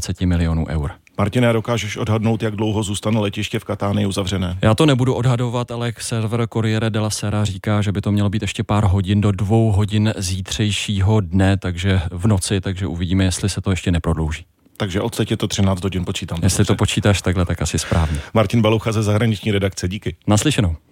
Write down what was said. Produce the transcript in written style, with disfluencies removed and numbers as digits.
20 milionů eur. Martine, dokážeš odhadnout, jak dlouho zůstane letiště v Catánii uzavřené? Já to nebudu odhadovat, ale server Corriere della Sera říká, že by to mělo být ještě pár hodin do 2 hodin zítřejšího dne, takže v noci, takže uvidíme, jestli se to ještě neprodlouží. Takže odteď je to 13 hodin, počítám. Jestli to počítáš takhle, tak asi správně. Martin Balucha ze zahraniční redakce, díky. Naslyšenou.